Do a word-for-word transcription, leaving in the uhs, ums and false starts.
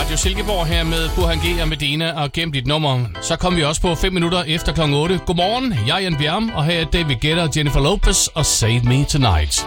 Radio Silkeborg her med Burhan G og Medina og Gem dit nummer. Så kom vi også på fem minutter efter klokken otte. Godmorgen, jeg er Jan Bjerm, og her er David Guetta, Jennifer Lopez og Save Me Tonight.